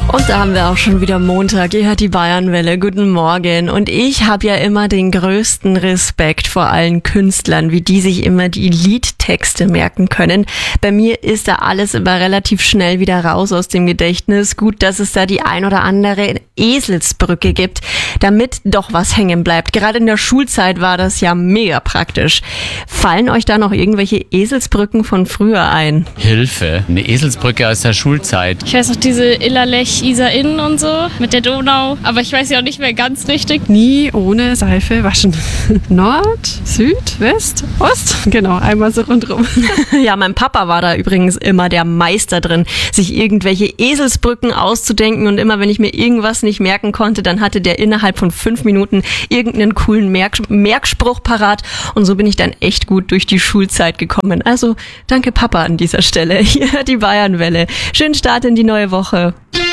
Und da haben wir auch schon wieder Montag. Ihr hört die Bayernwelle. Guten Morgen. Und ich habe ja immer den größten Respekt vor allen Künstlern, wie die sich immer die Liedtexte merken können. Bei mir ist da alles immer relativ schnell wieder raus aus dem Gedächtnis. Gut, dass es da die ein oder andere Eselsbrücke gibt, damit doch was hängen bleibt. Gerade in der Schulzeit war das ja mega praktisch. Fallen euch da noch irgendwelche Eselsbrücken von früher ein? Hilfe, eine Eselsbrücke aus der Schulzeit. Ich weiß noch diese Illerlech, Isar Inn und so mit der Donau, aber ich weiß ja auch nicht mehr ganz richtig. Nie ohne Seife waschen. Nord, Süd, West, Ost. Genau, einmal so rundrum. Ja, mein Papa war da übrigens immer der Meister drin, sich irgendwelche Eselsbrücken auszudenken, und immer wenn ich mir irgendwas nicht merken konnte, dann hatte der innerhalb von 5 Minuten irgendeinen coolen Merkspruch parat, und so bin ich dann echt gut durch die Schulzeit gekommen. Also danke Papa an dieser Stelle. Hier die Bayernwelle. Schönen Start in die neue Woche.